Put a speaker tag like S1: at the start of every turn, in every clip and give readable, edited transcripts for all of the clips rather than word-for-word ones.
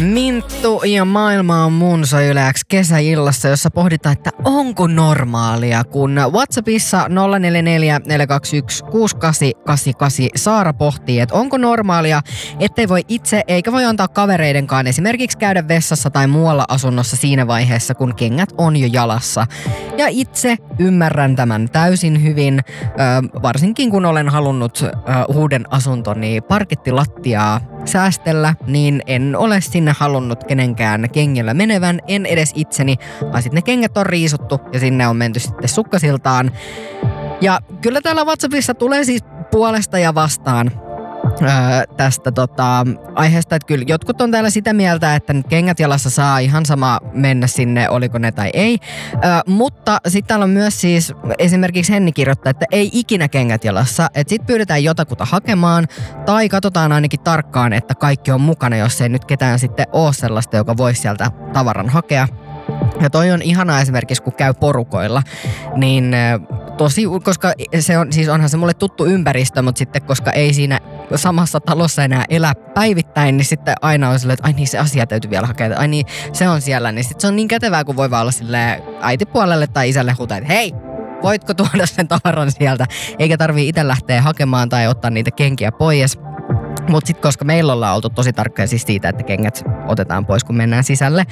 S1: Minttu ja maailma on mun soileäksi kesäillassa, jossa pohditaan, että onko normaalia, kun WhatsAppissa 044 421 6888 Saara pohtii, että onko normaalia, ettei voi itse eikä voi antaa kavereidenkaan esimerkiksi käydä vessassa tai muualla asunnossa siinä vaiheessa, kun kengät on jo jalassa. Ja itse ymmärrän tämän täysin hyvin, varsinkin kun olen halunnut uuden asuntoni parkettilattiaa säästellä, niin en ole sinne halunnut kenenkään kengellä menevän, en edes itseni, vaan sitten ne kengät on riisuttu ja sinne on menty sitten sukkasiltaan. Ja kyllä täällä WhatsAppissa tulee siis puolesta ja vastaan tästä aiheesta, että kyllä jotkut on täällä sitä mieltä, että nyt kengät jalassa saa ihan sama mennä sinne, oliko ne tai ei. Mutta sitten täällä on myös siis esimerkiksi Henni kirjoittaa, että ei ikinä kengät jalassa, että sitten pyydetään jotakuta hakemaan tai katsotaan ainakin tarkkaan, että kaikki on mukana, jos ei nyt ketään sitten ole sellaista, joka voisi sieltä tavaran hakea. Ja toi on ihanaa esimerkiksi, kun käy porukoilla, niin koska se on, siis onhan se mulle tuttu ympäristö, mutta sitten koska ei siinä samassa talossa enää elä päivittäin, niin sitten aina on silleen, että ai niin se asia täytyy vielä hakea, ai niin se on siellä, niin sitten se on niin kätevää, kun voi vaan olla silleen äitipuolelle tai isälle huutaa, että hei, voitko tuoda sen tavaran sieltä, eikä tarvii itse lähteä hakemaan tai ottaa niitä kenkiä pois. Mutta sitten koska meillä ollaan oltu tosi tarkkoja siis siitä, että kengät otetaan pois, kun mennään sisälle.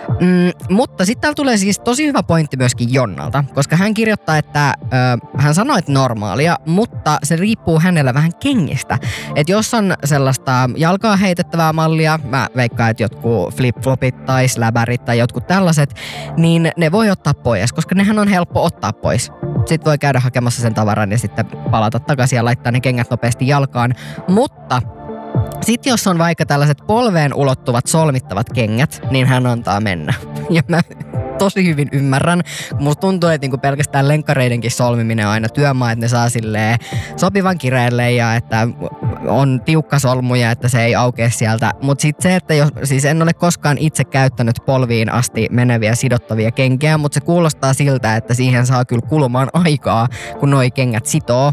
S1: Mutta sitten täällä tulee siis tosi hyvä pointti myöskin Jonnalta, koska hän kirjoittaa, että hän sanoo, että normaalia, mutta se riippuu hänellä vähän kengistä. Että jos on sellaista jalkaa heitettävää mallia, mä veikkaan, että jotkut flip-flopit tai släbärit tai jotkut tällaiset, niin ne voi ottaa pois, koska nehän on helppo ottaa pois. Sitten voi käydä hakemassa sen tavaran ja sitten palata takaisin ja laittaa ne kengät nopeasti jalkaan. Mutta sitten jos on vaikka tällaiset polveen ulottuvat solmittavat kengät, niin hän antaa mennä. Ja mä tosi hyvin ymmärrän. Musta tuntuu, että niinku pelkästään lenkkareidenkin solmiminen on aina työmaa, että ne saa silleen sopivan kireelle ja että on tiukka solmuja, että se ei aukea sieltä. Mutta sitten se, että siis en ole koskaan itse käyttänyt polviin asti meneviä sidottavia kenkiä, mutta se kuulostaa siltä, että siihen saa kyllä kulumaan aikaa, kun noi kengät sitoo.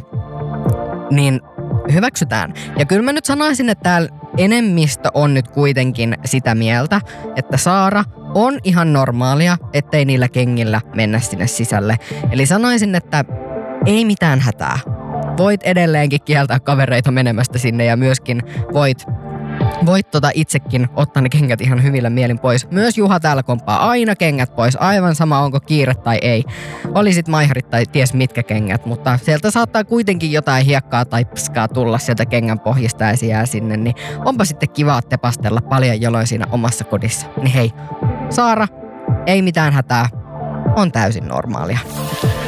S1: Niin hyväksytään. Ja kyllä mä nyt sanoisin, että täällä enemmistö on nyt kuitenkin sitä mieltä, että Saara on ihan normaalia, ettei niillä kengillä mennä sinne sisälle. Eli sanoisin, että ei mitään hätää. Voit edelleenkin kieltää kavereita menemästä sinne ja myöskin voit itsekin ottaa ne kengät ihan hyvillä mielin pois. Myös Juha täällä komppaa aina kengät pois, aivan sama onko kiire tai ei. Olisit maiharit tai ties mitkä kengät, mutta sieltä saattaa kuitenkin jotain hiekkaa tai pskaa tulla sieltä kengän pohjista ja se jää sinne, niin onpa sitten kiva tepastella paljon jaloin siinä omassa kodissa. Niin hei, Saara, ei mitään hätää, on täysin normaalia.